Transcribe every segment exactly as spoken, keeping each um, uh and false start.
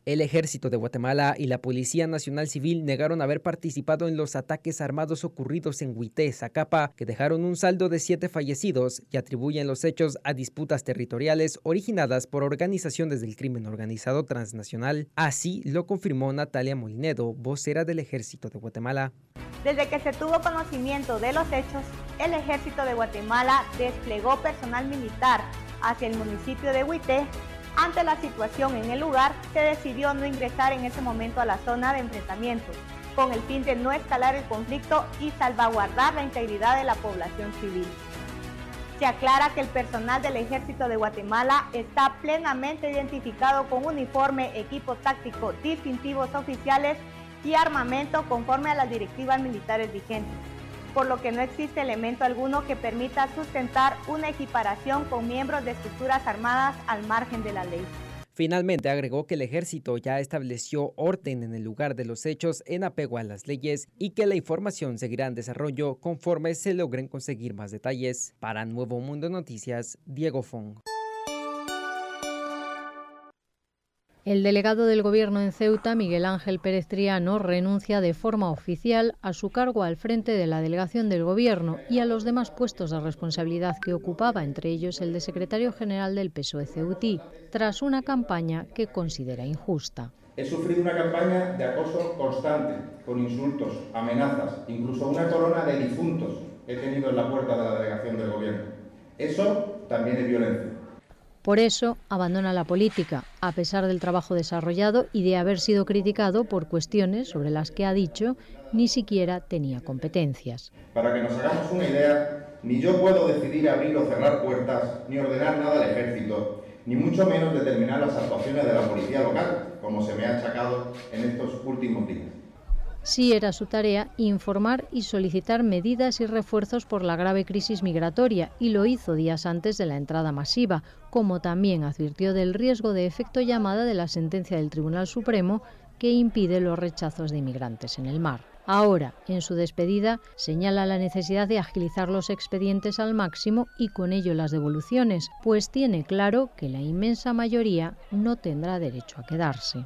El Ejército de Guatemala y la Policía Nacional Civil negaron haber participado en los ataques armados ocurridos en Huité, Zacapa, que dejaron un saldo de siete fallecidos y atribuyen los hechos a disputas territoriales originadas por organizaciones del crimen organizado transnacional. Así lo confirmó Natalia Molinedo, vocera del Ejército de Guatemala. Desde que se tuvo conocimiento de los hechos, el Ejército de Guatemala desplegó personal militar hacia el municipio de Huité. Ante la situación en el lugar, se decidió no ingresar en ese momento a la zona de enfrentamiento, con el fin de no escalar el conflicto y salvaguardar la integridad de la población civil. Se aclara que el personal del Ejército de Guatemala está plenamente identificado con uniforme, equipo táctico, distintivos oficiales y armamento conforme a las directivas militares vigentes, por lo que no existe elemento alguno que permita sustentar una equiparación con miembros de estructuras armadas al margen de la ley. Finalmente agregó que el ejército ya estableció orden en el lugar de los hechos en apego a las leyes y que la información seguirá en desarrollo conforme se logren conseguir más detalles. Para Nuevo Mundo Noticias, Diego Fong. El delegado del Gobierno en Ceuta, Miguel Ángel Pérez Triano, renuncia de forma oficial a su cargo al frente de la delegación del Gobierno y a los demás puestos de responsabilidad que ocupaba, entre ellos el de secretario general del P S O E ceutí, tras una campaña que considera injusta. He sufrido una campaña de acoso constante, con insultos, amenazas, incluso una corona de difuntos he tenido en la puerta de la delegación del Gobierno. Eso también es violencia. Por eso abandona la política, a pesar del trabajo desarrollado y de haber sido criticado por cuestiones sobre las que ha dicho ni siquiera tenía competencias. Para que nos hagamos una idea, ni yo puedo decidir abrir o cerrar puertas, ni ordenar nada al ejército, ni mucho menos determinar las actuaciones de la policía local, como se me ha achacado en estos últimos días. Sí era su tarea informar y solicitar medidas y refuerzos por la grave crisis migratoria, y lo hizo días antes de la entrada masiva, como también advirtió del riesgo de efecto llamada de la sentencia del Tribunal Supremo que impide los rechazos de inmigrantes en el mar. Ahora, en su despedida, señala la necesidad de agilizar los expedientes al máximo y con ello las devoluciones, pues tiene claro que la inmensa mayoría no tendrá derecho a quedarse.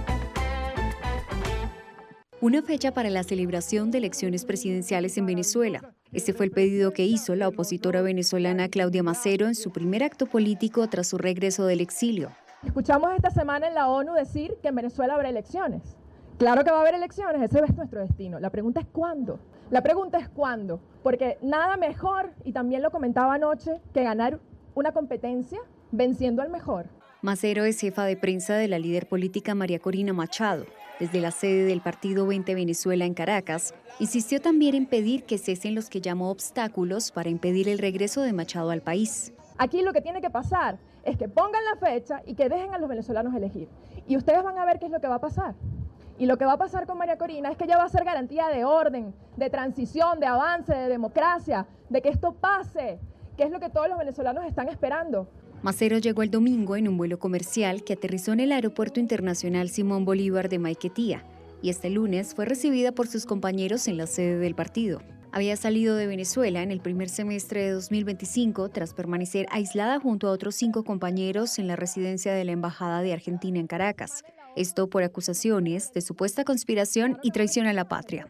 Una fecha para la celebración de elecciones presidenciales en Venezuela. Este fue el pedido que hizo la opositora venezolana Claudia Macero en su primer acto político tras su regreso del exilio. Escuchamos esta semana en la ONU decir que en Venezuela habrá elecciones. Claro que va a haber elecciones, ese es nuestro destino. La pregunta es ¿cuándo? La pregunta es ¿cuándo? Porque nada mejor, y también lo comentaba anoche, que ganar una competencia venciendo al mejor. Macero es jefa de prensa de la líder política María Corina Machado. Desde la sede del partido veinte Venezuela en Caracas, insistió también en pedir que cesen los que llamó obstáculos para impedir el regreso de Machado al país. Aquí lo que tiene que pasar es que pongan la fecha y que dejen a los venezolanos elegir. Y ustedes van a ver qué es lo que va a pasar. Y lo que va a pasar con María Corina es que ella va a ser garantía de orden, de transición, de avance, de democracia, de que esto pase, que es lo que todos los venezolanos están esperando. Macero llegó el domingo en un vuelo comercial que aterrizó en el Aeropuerto Internacional Simón Bolívar de Maiquetía y este lunes fue recibida por sus compañeros en la sede del partido. Había salido de Venezuela en el primer semestre de dos mil veinticinco tras permanecer aislada junto a otros cinco compañeros en la residencia de la Embajada de Argentina en Caracas. Esto por acusaciones de supuesta conspiración y traición a la patria.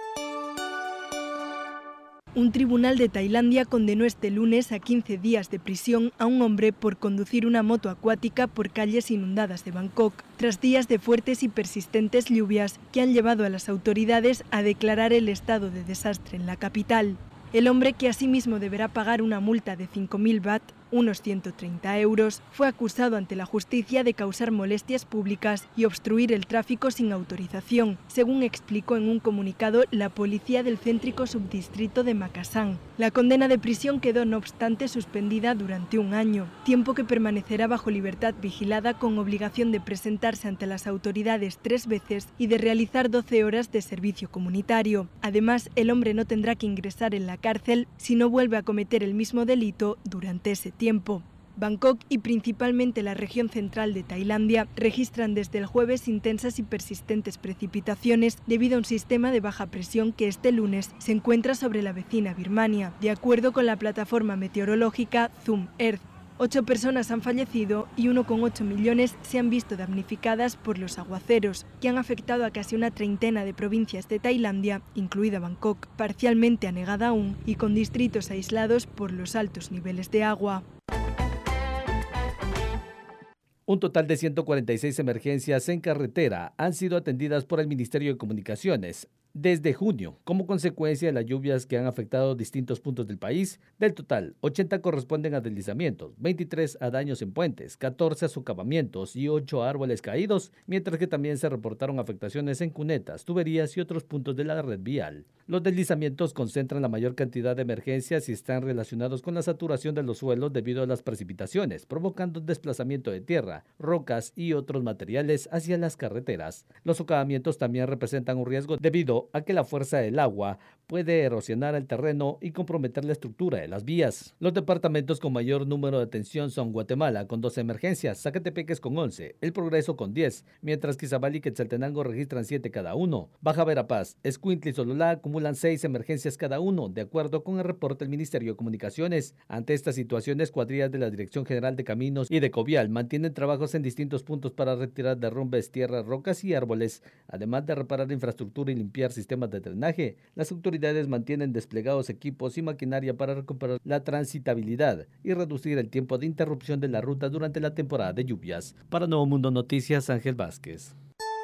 Un tribunal de Tailandia condenó este lunes a quince días de prisión a un hombre por conducir una moto acuática por calles inundadas de Bangkok, tras días de fuertes y persistentes lluvias que han llevado a las autoridades a declarar el estado de desastre en la capital. El hombre, que asimismo deberá pagar una multa de cinco mil baht, unos ciento treinta euros, fue acusado ante la justicia de causar molestias públicas y obstruir el tráfico sin autorización, según explicó en un comunicado la policía del céntrico subdistrito de Makassan. La condena de prisión quedó, no obstante, suspendida durante un año, tiempo que permanecerá bajo libertad vigilada con obligación de presentarse ante las autoridades tres veces y de realizar doce horas de servicio comunitario. Además, el hombre no tendrá que ingresar en la cárcel si no vuelve a cometer el mismo delito durante ese tiempo. Bangkok y principalmente la región central de Tailandia registran desde el jueves intensas y persistentes precipitaciones debido a un sistema de baja presión que este lunes se encuentra sobre la vecina Birmania, de acuerdo con la plataforma meteorológica Zoom Earth. Ocho personas han fallecido y uno coma ocho millones se han visto damnificadas por los aguaceros, que han afectado a casi una treintena de provincias de Tailandia, incluida Bangkok, parcialmente anegada aún y con distritos aislados por los altos niveles de agua. Un total de ciento cuarenta y seis emergencias en carretera han sido atendidas por el Ministerio de Comunicaciones desde junio, como consecuencia de las lluvias que han afectado distintos puntos del país. Del total, ochenta corresponden a deslizamientos, veintitrés a daños en puentes, catorce a socavamientos y ocho a árboles caídos, mientras que también se reportaron afectaciones en cunetas, tuberías y otros puntos de la red vial. Los deslizamientos concentran la mayor cantidad de emergencias y están relacionados con la saturación de los suelos debido a las precipitaciones, provocando desplazamiento de tierra, rocas y otros materiales hacia las carreteras. Los socavamientos también representan un riesgo debido a que la fuerza del agua puede erosionar el terreno y comprometer la estructura de las vías. Los departamentos con mayor número de atención son Guatemala con doce emergencias, Zacatepeques con once, El Progreso con diez, mientras que Izabal y Quetzaltenango registran siete cada uno. Baja Verapaz, Escuintla y Sololá acumulan seis emergencias cada uno, de acuerdo con el reporte del Ministerio de Comunicaciones. Ante estas situaciones, cuadrillas de la Dirección General de Caminos y de Covial mantienen trabajos en distintos puntos para retirar derrumbes, tierras, rocas y árboles, además de reparar infraestructura y limpiar sistemas de drenaje. Las autoridades mantienen desplegados equipos y maquinaria para recuperar la transitabilidad y reducir el tiempo de interrupción de la ruta durante la temporada de lluvias. Para Nuevo Mundo Noticias, Ángel Vázquez.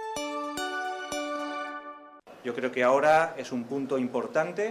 Yo creo que ahora es un punto importante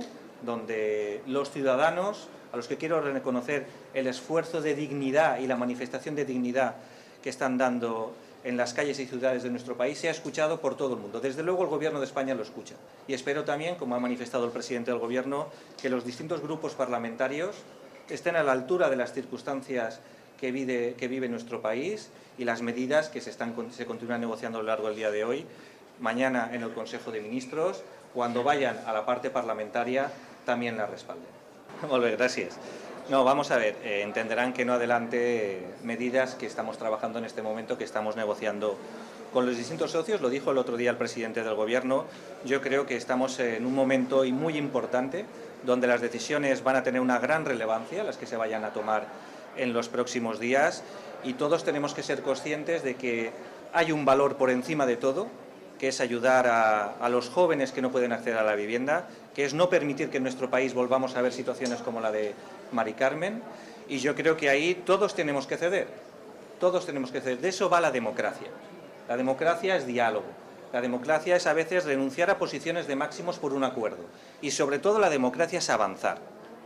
donde los ciudadanos, a los que quiero reconocer el esfuerzo de dignidad y la manifestación de dignidad que están dando en las calles y ciudades de nuestro país, se ha escuchado por todo el mundo. Desde luego el Gobierno de España lo escucha. Y espero también, como ha manifestado el presidente del Gobierno, que los distintos grupos parlamentarios estén a la altura de las circunstancias que vive, que vive nuestro país y las medidas que se, están, se continúan negociando a lo largo del día de hoy, mañana en el Consejo de Ministros, cuando vayan a la parte parlamentaria, también la respalden. Muy bien, gracias. No, vamos a ver, eh, entenderán que no adelante medidas que estamos trabajando en este momento, que estamos negociando con los distintos socios. Lo dijo el otro día el presidente del Gobierno. Yo creo que estamos en un momento muy importante donde las decisiones van a tener una gran relevancia, las que se vayan a tomar en los próximos días, y todos tenemos que ser conscientes de que hay un valor por encima de todo, que es ayudar a, a los jóvenes que no pueden acceder a la vivienda, que es no permitir que en nuestro país volvamos a ver situaciones como la de Mari Carmen, y yo creo que ahí todos tenemos que ceder, todos tenemos que ceder. De eso va la democracia. La democracia es diálogo, la democracia es a veces renunciar a posiciones de máximos por un acuerdo, y sobre todo la democracia es avanzar,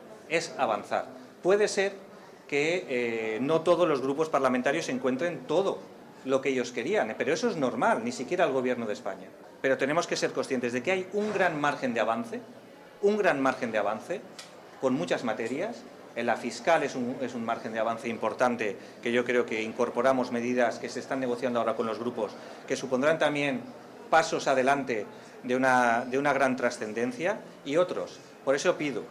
es avanzar. Puede ser que eh, no todos los grupos parlamentarios encuentren todo lo que ellos querían, pero eso es normal, ni siquiera el Gobierno de España. Pero tenemos que ser conscientes de que hay un gran margen de avance, un gran margen de avance, con muchas materias. En la fiscal es un, es un margen de avance importante, que yo creo que incorporamos medidas que se están negociando ahora con los grupos, que supondrán también pasos adelante de una, de una gran trascendencia, y otros. Por eso pido,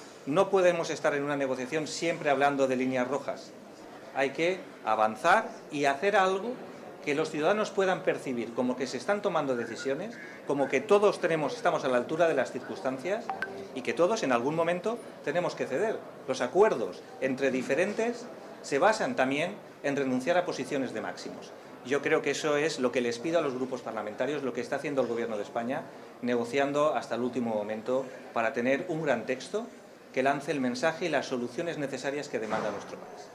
no podemos estar en una negociación siempre hablando de líneas rojas. Hay que avanzar y hacer algo que los ciudadanos puedan percibir como que se están tomando decisiones, como que todos tenemos, estamos a la altura de las circunstancias y que todos en algún momento tenemos que ceder. Los acuerdos entre diferentes se basan también en renunciar a posiciones de máximos. Yo creo que eso es lo que les pido a los grupos parlamentarios, lo que está haciendo el Gobierno de España, negociando hasta el último momento para tener un gran texto que lance el mensaje y las soluciones necesarias que demanda nuestro país.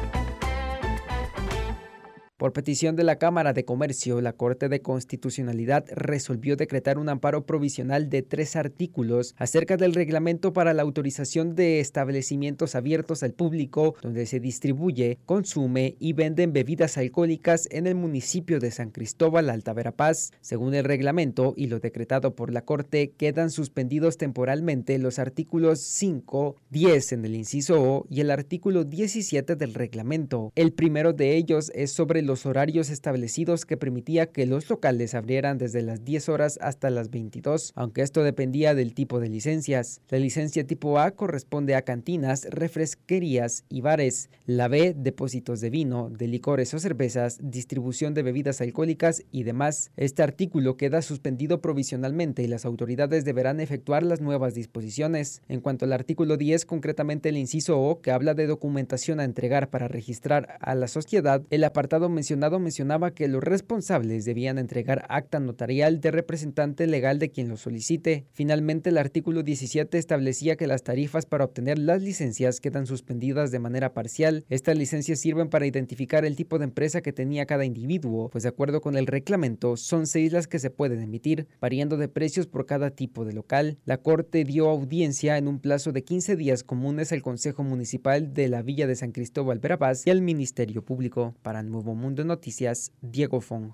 Por petición de la Cámara de Comercio, la Corte de Constitucionalidad resolvió decretar un amparo provisional de tres artículos acerca del reglamento para la autorización de establecimientos abiertos al público donde se distribuye, consume y venden bebidas alcohólicas en el municipio de San Cristóbal, Alta Verapaz. Según el reglamento y lo decretado por la Corte, quedan suspendidos temporalmente los artículos cinco, diez en el inciso O y el artículo diecisiete del reglamento. El primero de ellos es sobre los horarios establecidos que permitía que los locales abrieran desde las diez horas hasta las veintidós, aunque esto dependía del tipo de licencias. La licencia tipo A corresponde a cantinas, refresquerías y bares. La B, depósitos de vino, de licores o cervezas, distribución de bebidas alcohólicas y demás. Este artículo queda suspendido provisionalmente y las autoridades deberán efectuar las nuevas disposiciones. En cuanto al artículo diez, concretamente el inciso O, que habla de documentación a entregar para registrar a la sociedad, el apartado mencionado mencionaba que los responsables debían entregar acta notarial de representante legal de quien lo solicite. Finalmente, el artículo diecisiete establecía que las tarifas para obtener las licencias quedan suspendidas de manera parcial. Estas licencias sirven para identificar el tipo de empresa que tenía cada individuo, pues de acuerdo con el reglamento, son seis las que se pueden emitir, variando de precios por cada tipo de local. La Corte dio audiencia en un plazo de quince días comunes al Consejo Municipal de la Villa de San Cristóbal Verapaz y al Ministerio Público. Para Nuevo Mundo Noticias, Diego Fong.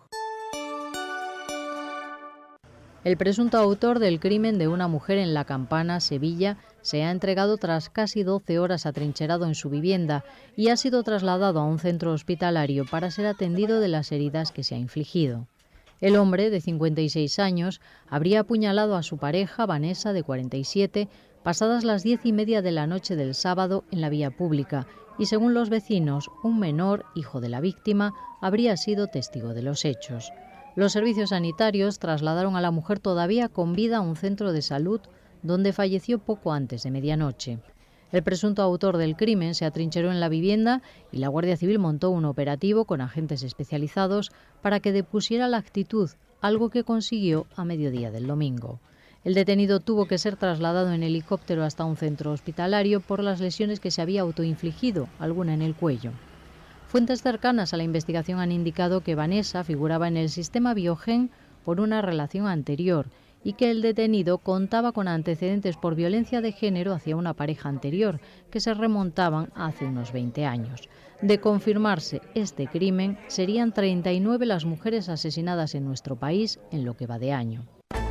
El presunto autor del crimen de una mujer en La Campana, Sevilla, se ha entregado tras casi doce horas atrincherado en su vivienda y ha sido trasladado a un centro hospitalario para ser atendido de las heridas que se ha infligido. El hombre, de cincuenta y seis años, habría apuñalado a su pareja, Vanessa, de cuarenta y siete, pasadas las diez y media de la noche del sábado en la vía pública y, según los vecinos, un menor, hijo de la víctima, habría sido testigo de los hechos. Los servicios sanitarios trasladaron a la mujer todavía con vida a un centro de salud donde falleció poco antes de medianoche. El presunto autor del crimen se atrincheró en la vivienda y la Guardia Civil montó un operativo con agentes especializados para que depusiera la actitud, algo que consiguió a mediodía del domingo. El detenido tuvo que ser trasladado en helicóptero hasta un centro hospitalario por las lesiones que se había autoinfligido, alguna en el cuello. Fuentes cercanas a la investigación han indicado que Vanessa figuraba en el sistema Biogen por una relación anterior y que el detenido contaba con antecedentes por violencia de género hacia una pareja anterior, que se remontaban a hace unos veinte años. De confirmarse este crimen, serían treinta y nueve las mujeres asesinadas en nuestro país en lo que va de año.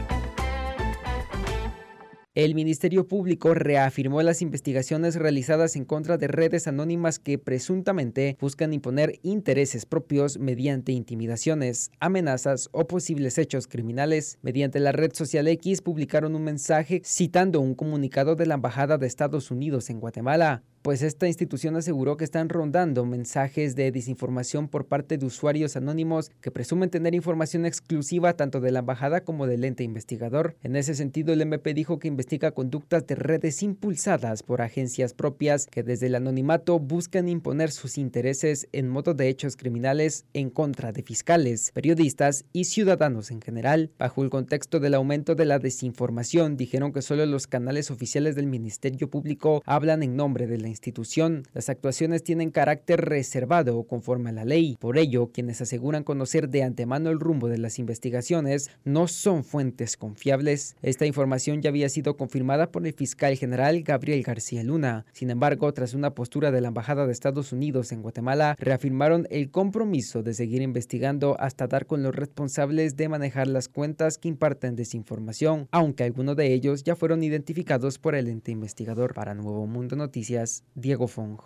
El Ministerio Público reafirmó las investigaciones realizadas en contra de redes anónimas que presuntamente buscan imponer intereses propios mediante intimidaciones, amenazas o posibles hechos criminales. Mediante la red social X publicaron un mensaje citando un comunicado de la Embajada de Estados Unidos en Guatemala, pues esta institución aseguró que están rondando mensajes de desinformación por parte de usuarios anónimos que presumen tener información exclusiva tanto de la embajada como del ente investigador. En ese sentido, el M P dijo que investiga conductas de redes impulsadas por agencias propias que desde el anonimato buscan imponer sus intereses en modo de hechos criminales en contra de fiscales, periodistas y ciudadanos en general. Bajo el contexto del aumento de la desinformación, dijeron que solo los canales oficiales del Ministerio Público hablan en nombre de la institución. Las actuaciones tienen carácter reservado conforme a la ley. Por ello, quienes aseguran conocer de antemano el rumbo de las investigaciones no son fuentes confiables. Esta información ya había sido confirmada por el fiscal general Gabriel García Luna. Sin embargo, tras una postura de la Embajada de Estados Unidos en Guatemala, reafirmaron el compromiso de seguir investigando hasta dar con los responsables de manejar las cuentas que imparten desinformación, aunque algunos de ellos ya fueron identificados por el ente investigador. Para Nuevo Mundo Noticias, Diego Fong.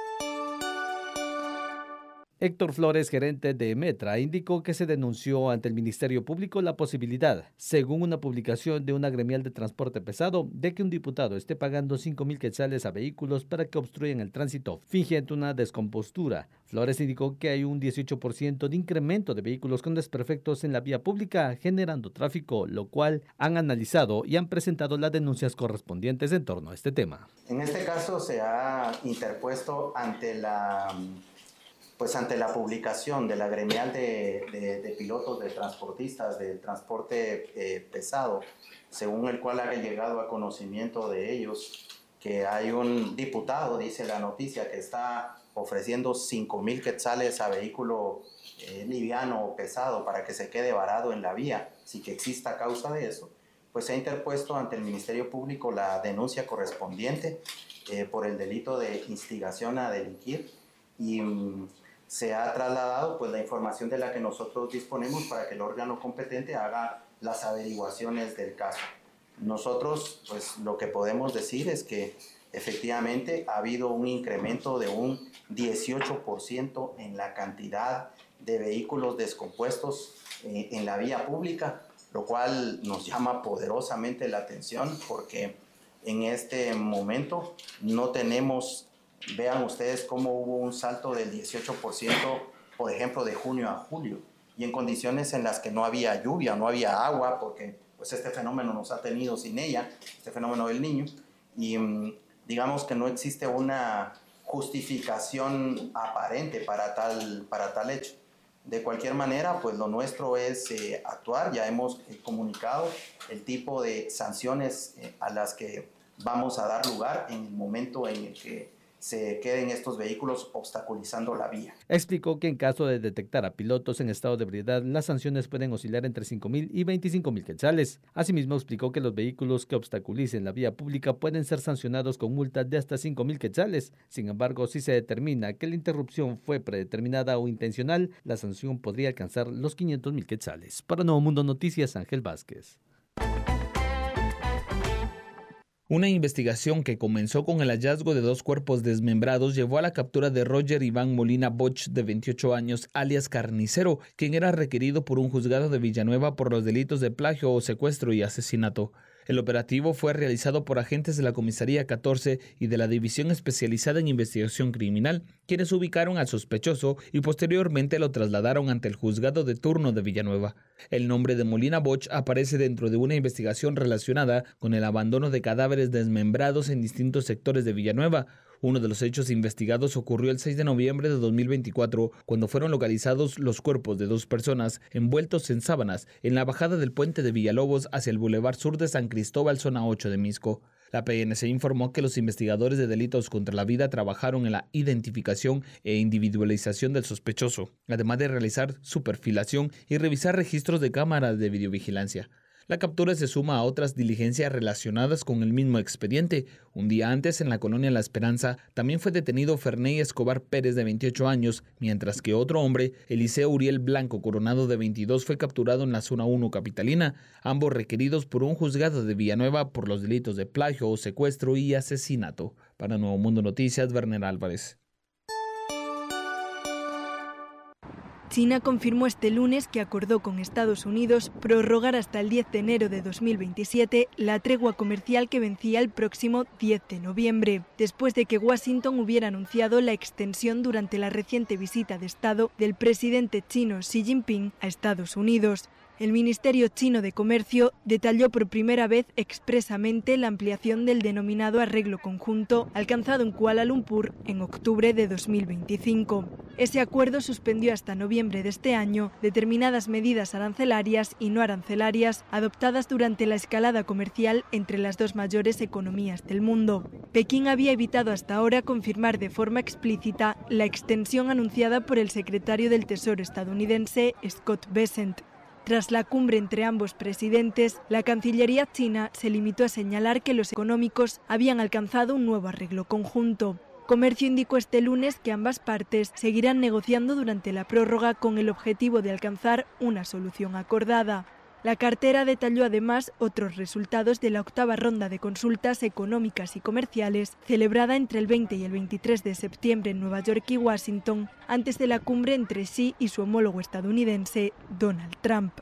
Héctor Flores, gerente de Metra, indicó que se denunció ante el Ministerio Público la posibilidad, según una publicación de una gremial de transporte pesado, de que un diputado esté pagando cinco mil quetzales a vehículos para que obstruyan el tránsito, fingiendo una descompostura. Flores indicó que hay un dieciocho por ciento de incremento de vehículos con desperfectos en la vía pública, generando tráfico, lo cual han analizado y han presentado las denuncias correspondientes en torno a este tema. En este caso se ha interpuesto ante la... Pues ante la publicación de la gremial de, de, de pilotos, de transportistas, de transporte eh, pesado, según el cual ha llegado a conocimiento de ellos que hay un diputado, dice la noticia, que está ofreciendo cinco mil quetzales a vehículo eh, liviano o pesado para que se quede varado en la vía, si que exista causa de eso, pues se ha interpuesto ante el Ministerio Público la denuncia correspondiente eh, por el delito de instigación a delinquir y mm, se ha trasladado pues la información de la que nosotros disponemos para que el órgano competente haga las averiguaciones del caso. Nosotros pues lo que podemos decir es que efectivamente ha habido un incremento de un dieciocho por ciento en la cantidad de vehículos descompuestos eh, en la vía pública, lo cual nos llama poderosamente la atención porque en este momento no tenemos, vean ustedes cómo hubo un salto del dieciocho por ciento, por ejemplo, de junio a julio, y en condiciones en las que no había lluvia, no había agua, porque pues este fenómeno nos ha tenido sin ella, este fenómeno del Niño, y digamos que no existe una justificación aparente para tal, para tal hecho. De cualquier manera, pues lo nuestro es eh, actuar. Ya hemos eh, comunicado el tipo de sanciones eh, a las que vamos a dar lugar en el momento en el que se queden estos vehículos obstaculizando la vía. Explicó que en caso de detectar a pilotos en estado de ebriedad, las sanciones pueden oscilar entre cinco mil y veinticinco mil quetzales. Asimismo, explicó que los vehículos que obstaculicen la vía pública pueden ser sancionados con multas de hasta cinco mil quetzales. Sin embargo, si se determina que la interrupción fue predeterminada o intencional, la sanción podría alcanzar los quinientos mil quetzales. Para Nuevo Mundo Noticias, Ángel Vázquez. Una investigación que comenzó con el hallazgo de dos cuerpos desmembrados llevó a la captura de Roger Iván Molina Boch, de veintiocho años, alias Carnicero, quien era requerido por un juzgado de Villanueva por los delitos de plagio o secuestro y asesinato. El operativo fue realizado por agentes de la Comisaría catorce y de la División Especializada en Investigación Criminal, quienes ubicaron al sospechoso y posteriormente lo trasladaron ante el juzgado de turno de Villanueva. El nombre de Molina Boch aparece dentro de una investigación relacionada con el abandono de cadáveres desmembrados en distintos sectores de Villanueva. Uno de los hechos investigados ocurrió el seis de noviembre de dos mil veinticuatro, cuando fueron localizados los cuerpos de dos personas envueltos en sábanas en la bajada del puente de Villalobos hacia el Boulevard Sur de San Cristóbal, zona ocho de Misco. La P N C informó que los investigadores de delitos contra la vida trabajaron en la identificación e individualización del sospechoso, además de realizar su perfilación y revisar registros de cámaras de videovigilancia. La captura se suma a otras diligencias relacionadas con el mismo expediente. Un día antes, en la colonia La Esperanza, también fue detenido Ferney Escobar Pérez, de veintiocho años, mientras que otro hombre, Eliseo Uriel Blanco Coronado, de veintidós, fue capturado en la zona uno capitalina, ambos requeridos por un juzgado de Villanueva por los delitos de plagio o secuestro y asesinato. Para Nuevo Mundo Noticias, Werner Álvarez. China confirmó este lunes que acordó con Estados Unidos prorrogar hasta el diez de enero de dos mil veintisiete la tregua comercial que vencía el próximo diez de noviembre, después de que Washington hubiera anunciado la extensión durante la reciente visita de Estado del presidente chino Xi Jinping a Estados Unidos. El Ministerio Chino de Comercio detalló por primera vez expresamente la ampliación del denominado arreglo conjunto alcanzado en Kuala Lumpur en octubre de dos mil veinticinco. Ese acuerdo suspendió hasta noviembre de este año determinadas medidas arancelarias y no arancelarias adoptadas durante la escalada comercial entre las dos mayores economías del mundo. Pekín había evitado hasta ahora confirmar de forma explícita la extensión anunciada por el secretario del Tesoro estadounidense, Scott Bessent. Tras la cumbre entre ambos presidentes, la Cancillería china se limitó a señalar que los económicos habían alcanzado un nuevo arreglo conjunto. Comercio indicó este lunes que ambas partes seguirán negociando durante la prórroga con el objetivo de alcanzar una solución acordada. La cartera detalló además otros resultados de la octava ronda de consultas económicas y comerciales celebrada entre el veinte y el veintitrés de septiembre en Nueva York y Washington, antes de la cumbre entre Xi y su homólogo estadounidense, Donald Trump.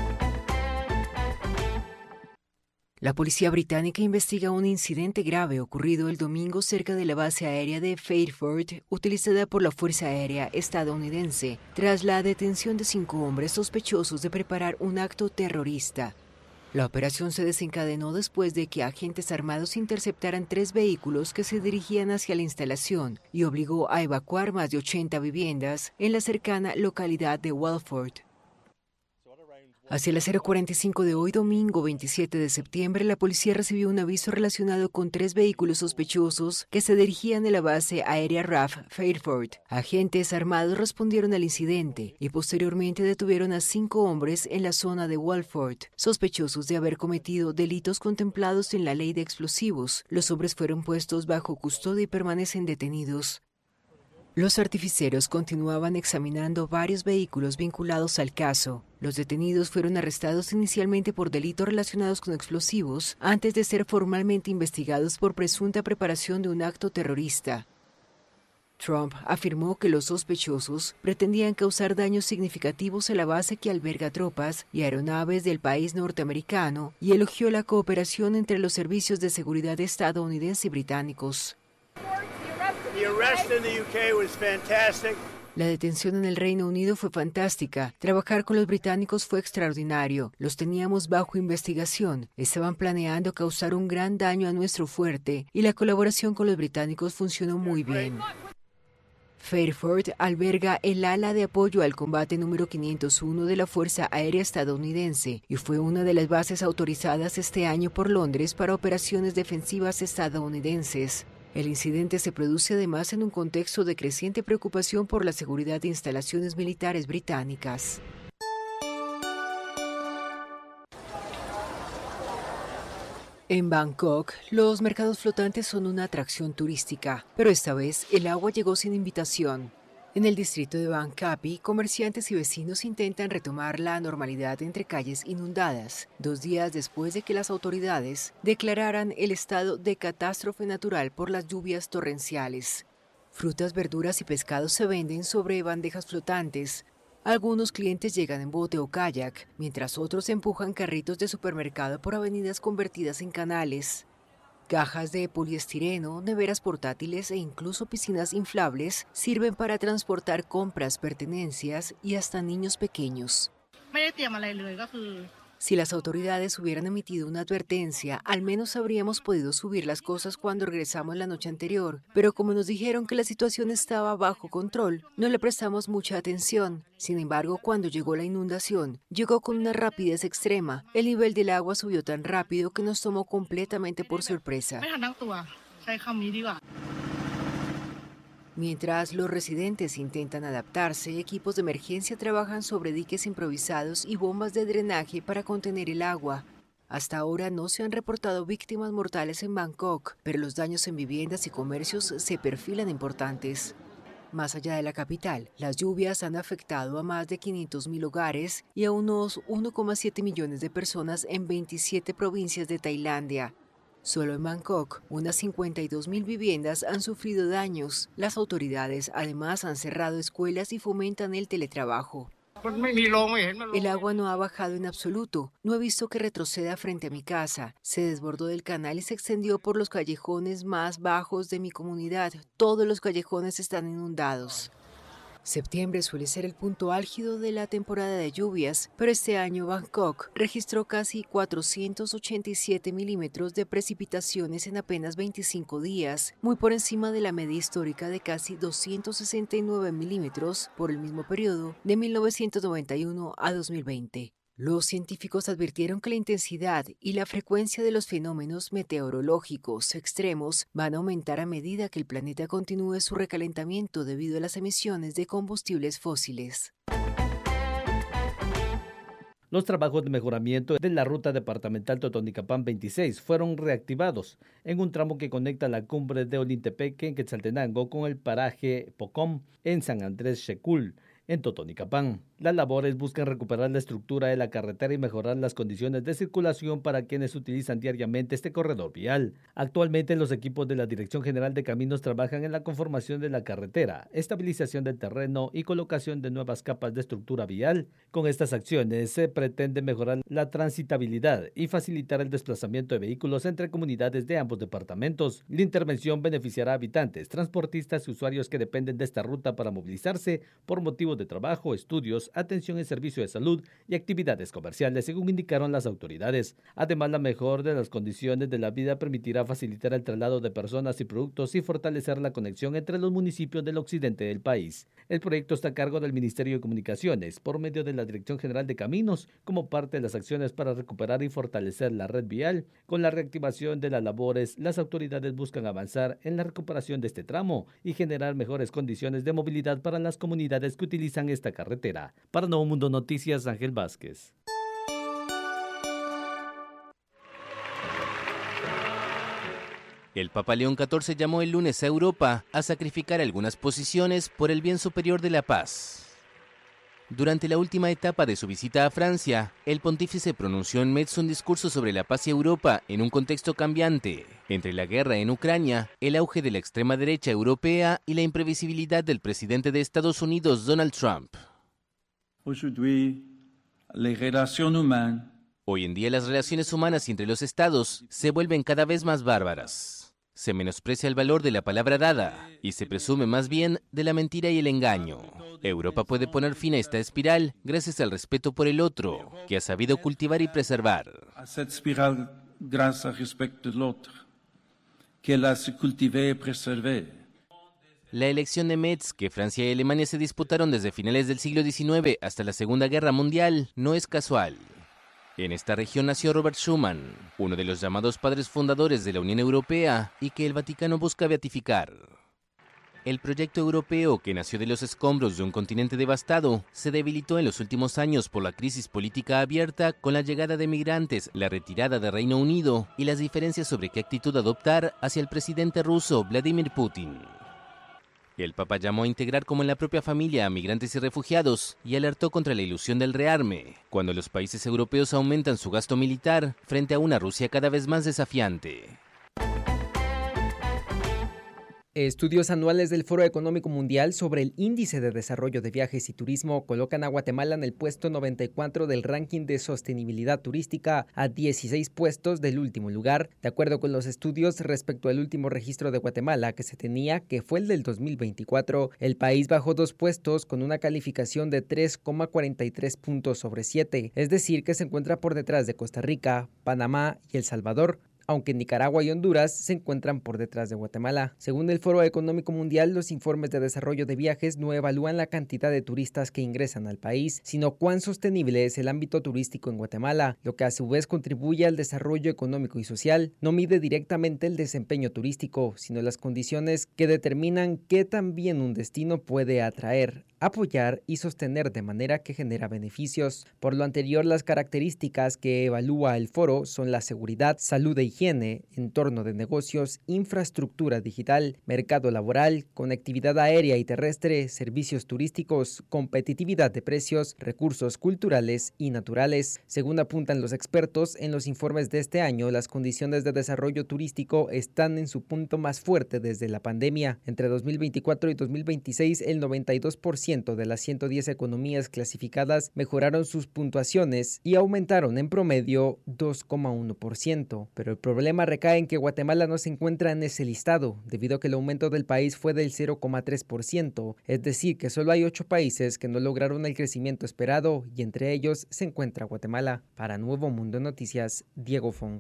La policía británica investiga un incidente grave ocurrido el domingo cerca de la base aérea de Fairford, utilizada por la Fuerza Aérea estadounidense, tras la detención de cinco hombres sospechosos de preparar un acto terrorista. La operación se desencadenó después de que agentes armados interceptaran tres vehículos que se dirigían hacia la instalación y obligó a evacuar más de ochenta viviendas en la cercana localidad de Walford. Hacia las cero cuarenta y cinco de hoy, domingo veintisiete de septiembre, la policía recibió un aviso relacionado con tres vehículos sospechosos que se dirigían de la base aérea R A F Fairford. Agentes armados respondieron al incidente y posteriormente detuvieron a cinco hombres en la zona de Walford, sospechosos de haber cometido delitos contemplados en la ley de explosivos. Los hombres fueron puestos bajo custodia y permanecen detenidos. Los artificieros continuaban examinando varios vehículos vinculados al caso. Los detenidos fueron arrestados inicialmente por delitos relacionados con explosivos, antes de ser formalmente investigados por presunta preparación de un acto terrorista. Trump afirmó que los sospechosos pretendían causar daños significativos a la base que alberga tropas y aeronaves del país norteamericano y elogió la cooperación entre los servicios de seguridad estadounidense y británicos. La detención en el Reino Unido fue fantástica. Trabajar con los británicos fue extraordinario. Los teníamos bajo investigación. Estaban planeando causar un gran daño a nuestro fuerte y la colaboración con los británicos funcionó muy bien. Fairford alberga el ala de apoyo al combate número quinientos uno de la Fuerza Aérea Estadounidense y fue una de las bases autorizadas este año por Londres para operaciones defensivas estadounidenses. El incidente se produce además en un contexto de creciente preocupación por la seguridad de instalaciones militares británicas. En Bangkok, los mercados flotantes son una atracción turística, pero esta vez el agua llegó sin invitación. En el distrito de Bang Kapi, comerciantes y vecinos intentan retomar la normalidad entre calles inundadas, dos días después de que las autoridades declararan el estado de catástrofe natural por las lluvias torrenciales. Frutas, verduras y pescados se venden sobre bandejas flotantes. Algunos clientes llegan en bote o kayak, mientras otros empujan carritos de supermercado por avenidas convertidas en canales. Cajas de poliestireno, neveras portátiles e incluso piscinas inflables sirven para transportar compras, pertenencias y hasta niños pequeños. Si las autoridades hubieran emitido una advertencia, al menos habríamos podido subir las cosas cuando regresamos la noche anterior, pero como nos dijeron que la situación estaba bajo control, no le prestamos mucha atención. Sin embargo, cuando llegó la inundación, llegó con una rapidez extrema. El nivel del agua subió tan rápido que nos tomó completamente por sorpresa. Mientras los residentes intentan adaptarse, equipos de emergencia trabajan sobre diques improvisados y bombas de drenaje para contener el agua. Hasta ahora no se han reportado víctimas mortales en Bangkok, pero los daños en viviendas y comercios se perfilan importantes. Más allá de la capital, las lluvias han afectado a más de quinientos mil hogares y a unos uno coma siete millones de personas en veintisiete provincias de Tailandia. Solo en Bangkok, unas cincuenta y dos mil viviendas han sufrido daños. Las autoridades además han cerrado escuelas y fomentan el teletrabajo. El agua no ha bajado en absoluto. No he visto que retroceda frente a mi casa. Se desbordó del canal y se extendió por los callejones más bajos de mi comunidad. Todos los callejones están inundados. Septiembre suele ser el punto álgido de la temporada de lluvias, pero este año Bangkok registró casi cuatrocientos ochenta y siete milímetros de precipitaciones en apenas veinticinco días, muy por encima de la media histórica de casi doscientos sesenta y nueve milímetros por el mismo periodo de mil novecientos noventa y uno a dos mil veinte. Los científicos advirtieron que la intensidad y la frecuencia de los fenómenos meteorológicos extremos van a aumentar a medida que el planeta continúe su recalentamiento debido a las emisiones de combustibles fósiles. Los trabajos de mejoramiento de la ruta departamental Totonicapán veintiséis fueron reactivados en un tramo que conecta la cumbre de Olintepeque en Quetzaltenango con el paraje Pocom en San Andrés Xecul, en Totonicapán. Las labores buscan recuperar la estructura de la carretera y mejorar las condiciones de circulación para quienes utilizan diariamente este corredor vial. Actualmente los equipos de la Dirección General de Caminos trabajan en la conformación de la carretera, estabilización del terreno y colocación de nuevas capas de estructura vial. Con estas acciones se pretende mejorar la transitabilidad y facilitar el desplazamiento de vehículos entre comunidades de ambos departamentos. La intervención beneficiará a habitantes, transportistas y usuarios que dependen de esta ruta para movilizarse por motivos de trabajo, estudios, atención en servicio de salud y actividades comerciales, según indicaron las autoridades. Además, la mejora de las condiciones de la vida permitirá facilitar el traslado de personas y productos y fortalecer la conexión entre los municipios del occidente del país. El proyecto está a cargo del Ministerio de Comunicaciones por medio de la Dirección General de Caminos como parte de las acciones para recuperar y fortalecer la red vial. Con la reactivación de las labores, las autoridades buscan avanzar en la recuperación de este tramo y generar mejores condiciones de movilidad para las comunidades que utilizan esta carretera. Para Nuevo Mundo Noticias, Ángel Vázquez. El Papa León catorce llamó el lunes a Europa a sacrificar algunas posiciones por el bien superior de la paz. Durante la última etapa de su visita a Francia, el pontífice pronunció en Metz un discurso sobre la paz y Europa en un contexto cambiante, entre la guerra en Ucrania, el auge de la extrema derecha europea y la imprevisibilidad del presidente de Estados Unidos, Donald Trump. Hoy en día las relaciones humanas entre los estados se vuelven cada vez más bárbaras. Se menosprecia el valor de la palabra dada y se presume más bien de la mentira y el engaño. Europa puede poner fin a esta espiral gracias al respeto por el otro, que ha sabido cultivar y preservar. La elección de Metz, que Francia y Alemania se disputaron desde finales del siglo diecinueve hasta la Segunda Guerra Mundial, no es casual. En esta región nació Robert Schuman, uno de los llamados padres fundadores de la Unión Europea y que el Vaticano busca beatificar. El proyecto europeo, que nació de los escombros de un continente devastado, se debilitó en los últimos años por la crisis política abierta con la llegada de migrantes, la retirada de Reino Unido y las diferencias sobre qué actitud adoptar hacia el presidente ruso Vladimir Putin. El Papa llamó a integrar como en la propia familia a migrantes y refugiados y alertó contra la ilusión del rearme, cuando los países europeos aumentan su gasto militar frente a una Rusia cada vez más desafiante. Estudios anuales del Foro Económico Mundial sobre el Índice de Desarrollo de Viajes y Turismo colocan a Guatemala en el puesto noventa y cuatro del ranking de sostenibilidad turística, a dieciséis puestos del último lugar. De acuerdo con los estudios, respecto al último registro de Guatemala que se tenía, que fue el del dos mil veinticuatro, el país bajó dos puestos con una calificación de tres coma cuarenta y tres puntos sobre siete, es decir, que se encuentra por detrás de Costa Rica, Panamá y El Salvador, aunque Nicaragua y Honduras se encuentran por detrás de Guatemala. Según el Foro Económico Mundial, los informes de desarrollo de viajes no evalúan la cantidad de turistas que ingresan al país, sino cuán sostenible es el ámbito turístico en Guatemala, lo que a su vez contribuye al desarrollo económico y social. No mide directamente el desempeño turístico, sino las condiciones que determinan qué tan bien un destino puede atraer, apoyar y sostener de manera que genera beneficios. Por lo anterior, las características que evalúa el foro son la seguridad, salud e higiene, entorno de negocios, infraestructura digital, mercado laboral, conectividad aérea y terrestre, servicios turísticos, competitividad de precios, recursos culturales y naturales. Según apuntan los expertos, en los informes de este año, las condiciones de desarrollo turístico están en su punto más fuerte desde la pandemia. Entre dos mil veinticuatro y dos mil veintiséis, el noventa y dos por ciento de las ciento diez economías clasificadas mejoraron sus puntuaciones y aumentaron en promedio dos coma uno por ciento. Pero el problema recae en que Guatemala no se encuentra en ese listado, debido a que el aumento del país fue del cero coma tres por ciento, es decir, que solo hay ocho países que no lograron el crecimiento esperado y entre ellos se encuentra Guatemala. Para Nuevo Mundo Noticias, Diego Fong.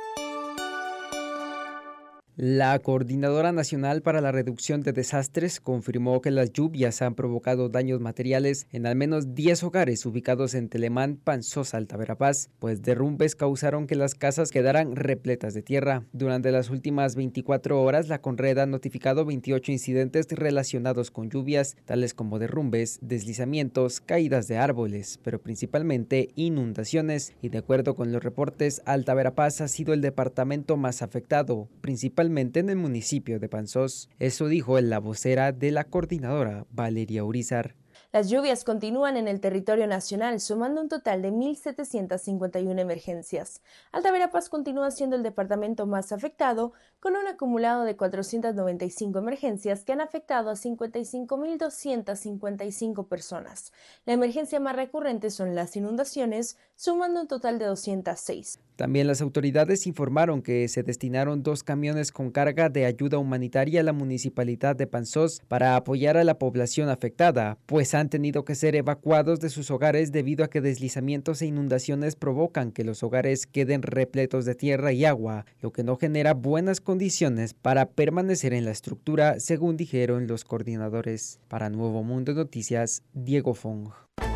La Coordinadora Nacional para la Reducción de Desastres confirmó que las lluvias han provocado daños materiales en al menos diez hogares ubicados en Telemán, Panzosa, Alta Verapaz, pues derrumbes causaron que las casas quedaran repletas de tierra. Durante las últimas veinticuatro horas, la Conred ha notificado veintiocho incidentes relacionados con lluvias, tales como derrumbes, deslizamientos, caídas de árboles, pero principalmente inundaciones, y de acuerdo con los reportes, Alta Verapaz ha sido el departamento más afectado, principalmente en el municipio de Panzós. Eso dijo la vocera de la coordinadora, Valeria Urizar. Las lluvias continúan en el territorio nacional, sumando un total de mil setecientas cincuenta y una emergencias. Alta Verapaz continúa siendo el departamento más afectado, con un acumulado de cuatrocientas noventa y cinco emergencias que han afectado a cincuenta y cinco mil doscientas cincuenta y cinco personas. La emergencia más recurrente son las inundaciones, sumando un total de doscientas seis. También las autoridades informaron que se destinaron dos camiones con carga de ayuda humanitaria a la municipalidad de Panzós para apoyar a la población afectada, pues han tenido que ser evacuados de sus hogares debido a que deslizamientos e inundaciones provocan que los hogares queden repletos de tierra y agua, lo que no genera buenas condiciones para permanecer en la estructura, según dijeron los coordinadores. Para Nuevo Mundo Noticias, Diego Fong.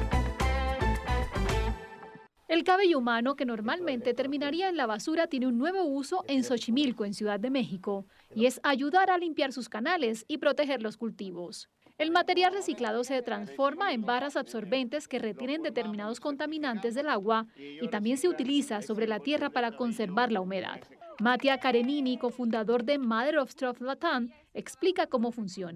El cabello humano, que normalmente terminaría en la basura, tiene un nuevo uso en Xochimilco, en Ciudad de México, y es ayudar a limpiar sus canales y proteger los cultivos. El material reciclado se transforma en varas absorbentes que retienen determinados contaminantes del agua y también se utiliza sobre la tierra para conservar la humedad. Mattia Karenini, cofundador de Mother of Straw Latam, explica cómo funciona.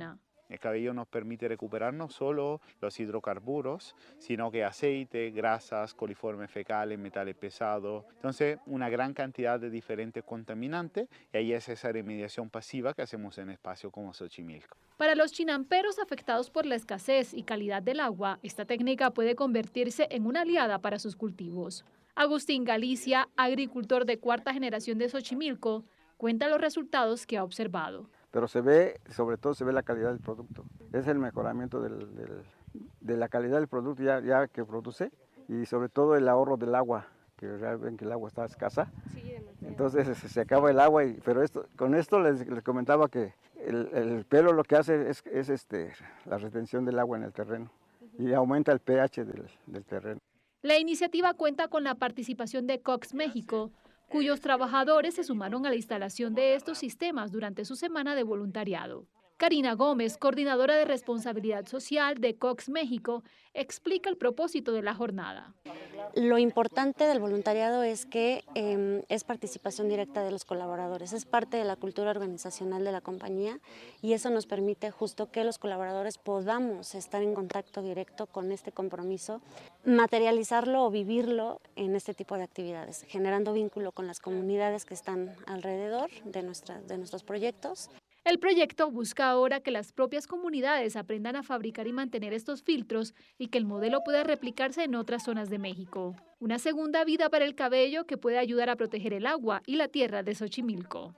El cabello nos permite recuperar no solo los hidrocarburos, sino que aceite, grasas, coliformes fecales, metales pesados. Entonces, una gran cantidad de diferentes contaminantes, y ahí es esa remediación pasiva que hacemos en espacios como Xochimilco. Para los chinamperos afectados por la escasez y calidad del agua, esta técnica puede convertirse en una aliada para sus cultivos. Agustín Galicia, agricultor de cuarta generación de Xochimilco, cuenta los resultados que ha observado. Pero se ve, sobre todo se ve la calidad del producto. Es el mejoramiento del, del, de la calidad del producto ya, ya que produce, y sobre todo el ahorro del agua, que ya ven que el agua está escasa. Sí, entonces se, se acaba el agua, y, pero esto, con esto les, les comentaba que el, el pelo lo que hace es, es este, la retención del agua en el terreno y aumenta el pH del, del terreno. La iniciativa cuenta con la participación de Cox México, cuyos trabajadores se sumaron a la instalación de estos sistemas durante su semana de voluntariado. Karina Gómez, coordinadora de responsabilidad social de Cox México, explica el propósito de la jornada. Lo importante del voluntariado es que eh, es participación directa de los colaboradores, es parte de la cultura organizacional de la compañía, y eso nos permite justo que los colaboradores podamos estar en contacto directo con este compromiso, materializarlo o vivirlo en este tipo de actividades, generando vínculo con las comunidades que están alrededor de, nuestra, de nuestros proyectos. El proyecto busca ahora que las propias comunidades aprendan a fabricar y mantener estos filtros y que el modelo pueda replicarse en otras zonas de México. Una segunda vida para el cabello que puede ayudar a proteger el agua y la tierra de Xochimilco.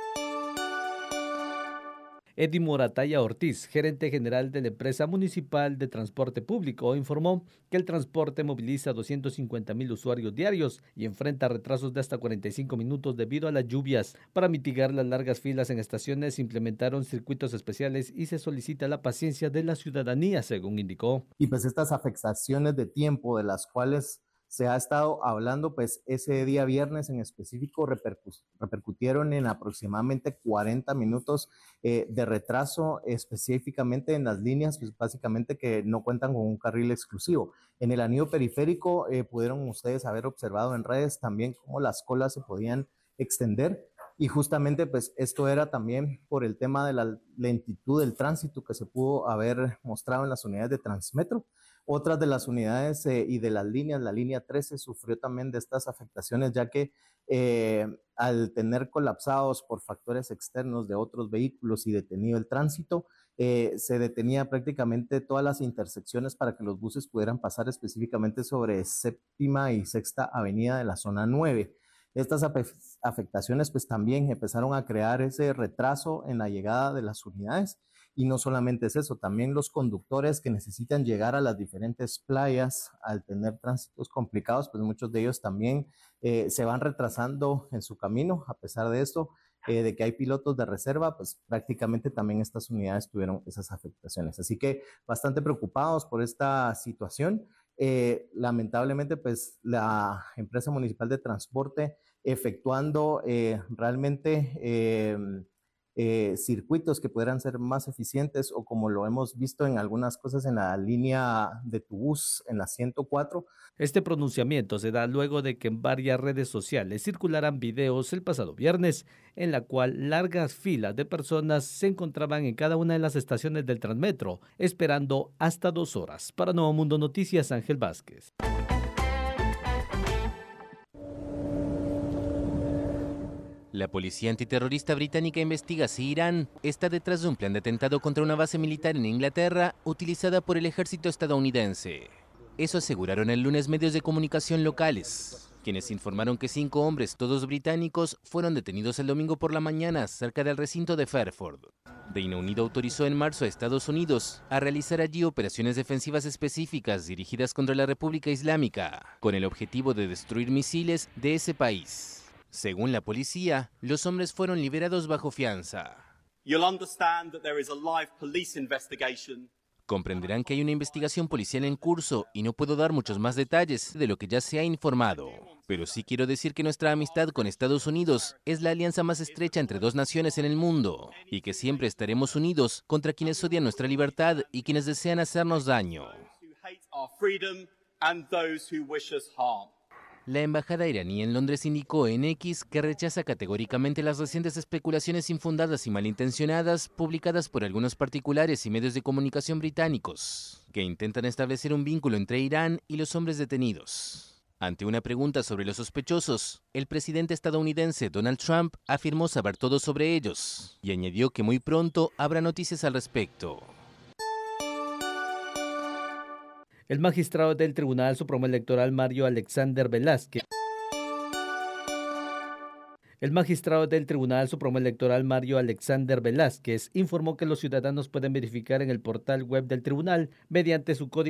Eddie Morataya Ortiz, gerente general de la empresa municipal de transporte público, informó que el transporte moviliza doscientos cincuenta mil usuarios diarios y enfrenta retrasos de hasta cuarenta y cinco minutos debido a las lluvias. Para mitigar las largas filas en estaciones, se implementaron circuitos especiales y se solicita la paciencia de la ciudadanía, según indicó. Y pues estas afectaciones de tiempo de las cuales se ha estado hablando, pues ese día viernes en específico repercu repercutieron en aproximadamente cuarenta minutos eh, de retraso, específicamente en las líneas, pues básicamente que no cuentan con un carril exclusivo. En el anillo periférico eh, pudieron ustedes haber observado en redes también cómo las colas se podían extender, y justamente pues esto era también por el tema de la lentitud del tránsito que se pudo haber mostrado en las unidades de Transmetro. Otras de las unidades eh, y de las líneas, la línea trece sufrió también de estas afectaciones, ya que eh, al tener colapsados por factores externos de otros vehículos y detenido el tránsito, eh, se detenía prácticamente todas las intersecciones para que los buses pudieran pasar, específicamente sobre séptima y sexta avenida de la zona nueve. Estas afectaciones pues también empezaron a crear ese retraso en la llegada de las unidades. Y no solamente es eso, también los conductores que necesitan llegar a las diferentes playas al tener tránsitos complicados, pues muchos de ellos también eh, se van retrasando en su camino. A pesar de esto, eh, de que hay pilotos de reserva, pues prácticamente también estas unidades tuvieron esas afectaciones. Así que bastante preocupados por esta situación. Eh, lamentablemente, pues la empresa municipal de transporte efectuando eh, realmente eh, eh, circuitos que pudieran ser más eficientes, o como lo hemos visto en algunas cosas en la línea de Tubús, en la ciento cuatro. Este pronunciamiento se da luego de que en varias redes sociales circularan videos el pasado viernes, en la cual largas filas de personas se encontraban en cada una de las estaciones del Transmetro, esperando hasta dos horas. Para Nuevo Mundo Noticias, Ángel Vázquez. La policía antiterrorista británica investiga si Irán está detrás de un plan de atentado contra una base militar en Inglaterra utilizada por el ejército estadounidense. Eso aseguraron el lunes medios de comunicación locales, quienes informaron que cinco hombres, todos británicos, fueron detenidos el domingo por la mañana cerca del recinto de Fairford. Reino Unido autorizó en marzo a Estados Unidos a realizar allí operaciones defensivas específicas dirigidas contra la República Islámica, con el objetivo de destruir misiles de ese país. Según la policía, los hombres fueron liberados bajo fianza. Comprenderán que hay una investigación policial en curso y no puedo dar muchos más detalles de lo que ya se ha informado. Pero sí quiero decir que nuestra amistad con Estados Unidos es la alianza más estrecha entre dos naciones en el mundo y que siempre estaremos unidos contra quienes odian nuestra libertad y quienes desean hacernos daño. La embajada iraní en Londres indicó en X que rechaza categóricamente las recientes especulaciones infundadas y malintencionadas publicadas por algunos particulares y medios de comunicación británicos, que intentan establecer un vínculo entre Irán y los hombres detenidos. Ante una pregunta sobre los sospechosos, el presidente estadounidense Donald Trump afirmó saber todo sobre ellos y añadió que muy pronto habrá noticias al respecto. El magistrado del Tribunal Supremo Electoral Mario Alexander Velázquez El magistrado del Tribunal Supremo Electoral Mario Alexander Velázquez informó que los ciudadanos pueden verificar en el portal web del tribunal mediante su código